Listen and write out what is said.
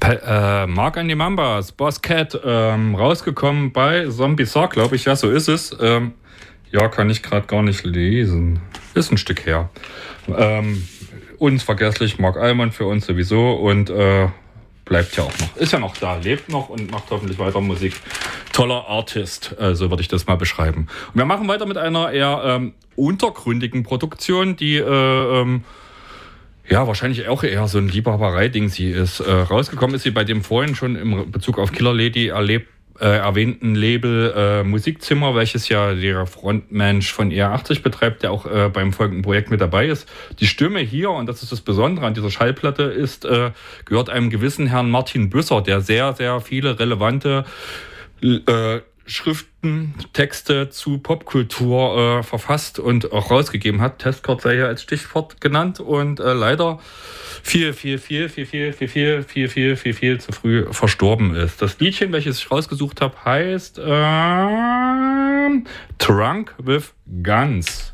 Mark and the Mambas, Boss Cat, rausgekommen bei Zombie Saw, glaube ich. Ja, so ist es. Ja, kann ich gerade gar nicht lesen. Ist ein Stück her. Unvergesslich, Mark Allman für uns sowieso und bleibt ja auch noch. Ist ja noch da, lebt noch und macht hoffentlich weiter Musik. Toller Artist, so würde ich das mal beschreiben. Und wir machen weiter mit einer eher untergründigen Produktion, die ja, wahrscheinlich auch eher so ein Liebhaberei-Ding sie ist. Rausgekommen ist sie bei dem vorhin schon im Bezug auf Killer Lady erwähnten Label Musikzimmer, welches ja der Frontmensch von ER80 betreibt, der auch beim folgenden Projekt mit dabei ist. Die Stimme hier, und das ist das Besondere an dieser Schallplatte, gehört einem gewissen Herrn Martin Büsser, der sehr, sehr viele relevante Schriften, Texte zu Popkultur verfasst und auch rausgegeben hat. Testcard sei hier als Stichwort genannt und leider viel zu früh verstorben ist. Das Liedchen, welches ich rausgesucht habe, heißt Drunk with Guns.